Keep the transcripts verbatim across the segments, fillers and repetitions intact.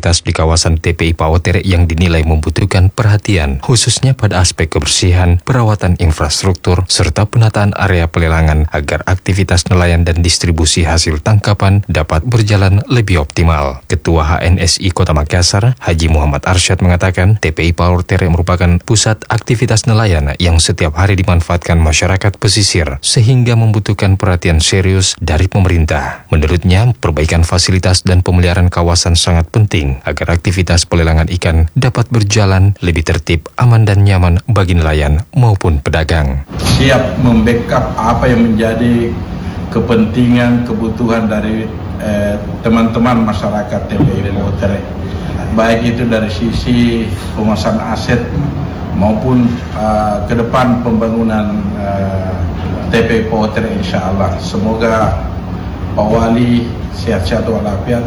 aktivitas di kawasan T P I Pautere yang dinilai membutuhkan perhatian, khususnya pada aspek kebersihan, perawatan infrastruktur, serta penataan area pelelangan agar aktivitas nelayan dan distribusi hasil tangkapan dapat berjalan lebih optimal. Ketua H N S I Kota Makassar, Haji Muhammad Arsyad mengatakan T P I Pautere merupakan pusat aktivitas nelayan yang setiap hari dimanfaatkan masyarakat pesisir, sehingga membutuhkan perhatian serius dari pemerintah. Menurutnya, perbaikan fasilitas dan pemeliharaan kawasan sangat penting agar aktivitas pelelangan ikan dapat berjalan lebih tertib, aman dan nyaman bagi nelayan maupun pedagang. Siap membackup apa yang menjadi kepentingan, kebutuhan dari eh, teman-teman masyarakat T P I Pautere, baik itu dari sisi pemasangan aset maupun uh, ke depan pembangunan uh, T P I Pautere, insya Allah. Semoga Pak Wali sehat-sehat walafiat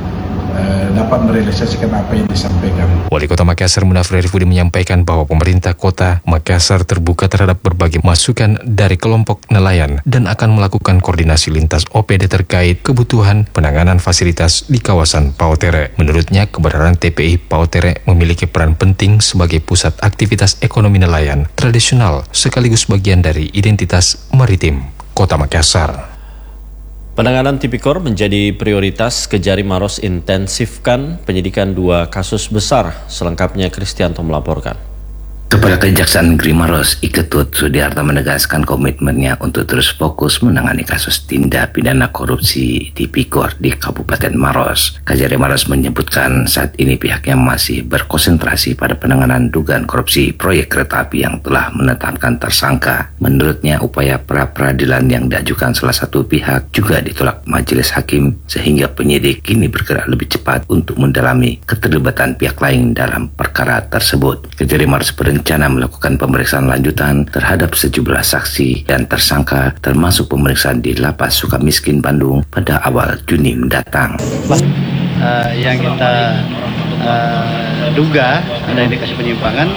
uh, dapat merealisasikan apa yang disampaikan. Wali Kota Makassar Munafri Arifudin menyampaikan bahwa pemerintah Kota Makassar terbuka terhadap berbagai masukan dari kelompok nelayan dan akan melakukan koordinasi lintas O P D terkait kebutuhan penanganan fasilitas di kawasan Pautere. Menurutnya, keberadaan T P I Pautere memiliki peran penting sebagai pusat aktivitas ekonomi nelayan tradisional sekaligus bagian dari identitas maritim Kota Makassar. Penanganan tipikor menjadi prioritas. Kejari Maros intensifkan penyidikan dua kasus besar. Selengkapnya Kristianto melaporkan. Kepala Kejaksaan Negeri Maros, I Ketut Sudiarta menegaskan komitmennya untuk terus fokus menangani kasus tindak pidana korupsi tipikor di Kabupaten Maros. Kejari Maros menyebutkan saat ini pihaknya masih berkonsentrasi pada penanganan dugaan korupsi proyek kereta api yang telah menetapkan tersangka. Menurutnya, upaya pra-peradilan yang diajukan salah satu pihak juga ditolak majelis hakim, sehingga penyidik kini bergerak lebih cepat untuk mendalami keterlibatan pihak lain dalam perkara tersebut. Kejari Maros berencana melakukan pemeriksaan lanjutan terhadap sejumlah saksi dan tersangka, termasuk pemeriksaan di Lapas Sukamiskin Bandung pada awal Juni mendatang. Uh, yang kita uh, duga ada indikasi penyimpangan,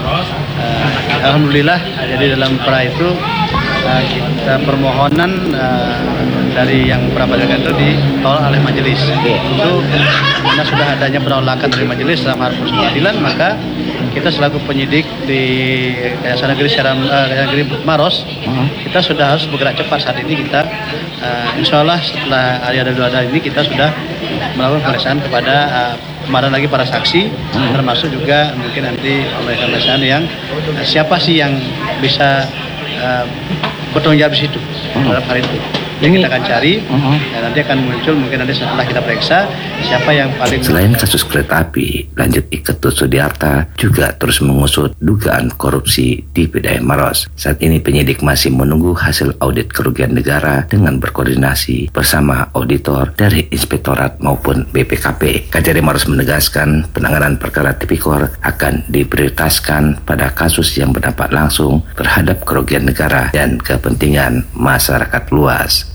uh, alhamdulillah. Jadi dalam pra itu uh, kita permohonan uh, dari yang pra peradilan itu ditolak oleh majelis. Itu karena sudah adanya penolakan dari majelis dalam hal proses pengadilan, maka kita selaku penyidik di Kejaksaan Negeri Seram, uh, Negeri Maros, kita sudah harus bergerak cepat saat ini. Kita uh, insya Allah setelah hari ada dua hari ini kita sudah melakukan pemeriksaan kepada uh, kemarin lagi para saksi, hmm. termasuk juga mungkin nanti pemeriksaan yang uh, siapa sih yang bisa uh, bertanggung jawab di situ terhadap hal itu. Yang kita akan cari, uh-huh. dan nanti akan muncul mungkin nanti setelah kita periksa siapa yang paling. Selain kasus kereta api, lanjut I Ketut Sudiarta juga terus mengusut dugaan korupsi di P D A Maros. Saat ini penyidik masih menunggu hasil audit kerugian negara dengan berkoordinasi bersama auditor dari Inspektorat maupun B P K P. Kejari Maros menegaskan penanganan perkara tipikor akan diprioritaskan pada kasus yang berdampak langsung terhadap kerugian negara dan kepentingan masyarakat luas.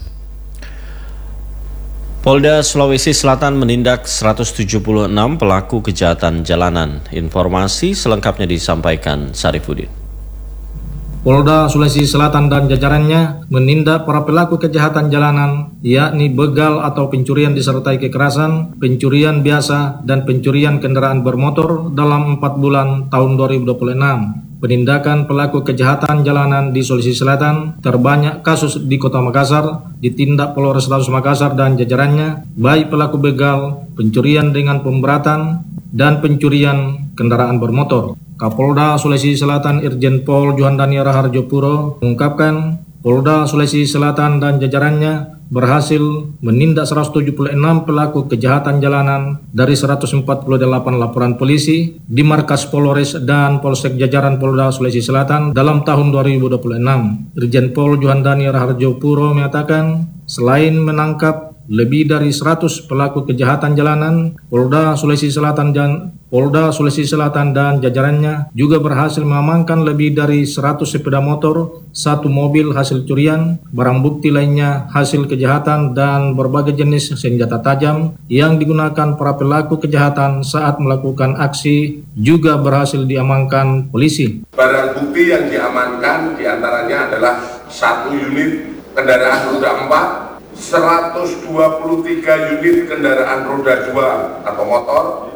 Polda Sulawesi Selatan menindak seratus tujuh puluh enam pelaku kejahatan jalanan. Informasi selengkapnya disampaikan Sarifudin. Polda Sulawesi Selatan dan jajarannya menindak para pelaku kejahatan jalanan, yakni begal atau pencurian disertai kekerasan, pencurian biasa, dan pencurian kendaraan bermotor dalam empat bulan tahun dua ribu dua puluh enam. Penindakan pelaku kejahatan jalanan di Sulawesi Selatan terbanyak kasus di Kota Makassar, ditindak Polrestabes Makassar dan jajarannya, baik pelaku begal, pencurian dengan pemberatan, dan pencurian kendaraan bermotor. Kapolda Sulawesi Selatan Irjen Pol Juhandani Raharjo Puro mengungkapkan Polda Sulawesi Selatan dan jajarannya berhasil menindak seratus tujuh puluh enam pelaku kejahatan jalanan dari seratus empat puluh delapan laporan polisi di markas Polres dan Polsek jajaran Polda Sulawesi Selatan dalam tahun dua ribu dua puluh enam. Irjen Pol Juhandani Raharjo Puro menyatakan selain menangkap lebih dari seratus pelaku kejahatan jalanan, Polda Sulawesi Selatan dan Polda Sulawesi Selatan dan jajarannya juga berhasil mengamankan lebih dari seratus sepeda motor, satu mobil hasil curian, barang bukti lainnya hasil kejahatan, dan berbagai jenis senjata tajam yang digunakan para pelaku kejahatan saat melakukan aksi juga berhasil diamankan polisi. Barang bukti yang diamankan diantaranya adalah satu unit kendaraan roda empat, seratus dua puluh tiga unit kendaraan roda dua atau motor,